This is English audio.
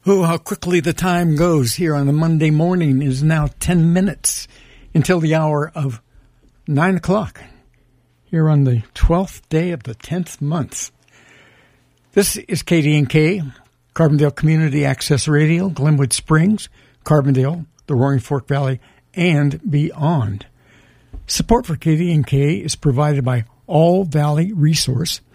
Oh, how quickly the time goes here on a Monday morning. It is now 10 minutes until the hour of 9 o'clock here on the 12th day of the 10th month. This is KDNK, Carbondale Community Access Radio, Glenwood Springs, Carbondale, the Roaring Fork Valley, and beyond. Support for KDNK is provided by All Valley Resource,